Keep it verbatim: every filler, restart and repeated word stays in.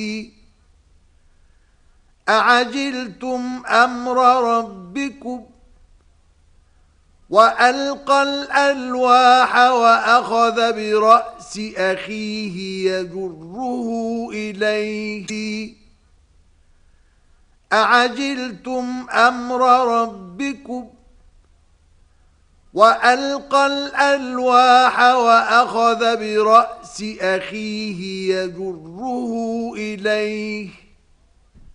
أعجلتم أمر ربكم وألقى الألواح وأخذ برأس أخيه يجره إليه أعجلتم أمر ربكم وألقى الألواح وأخذ برأس أخيه يجره إليه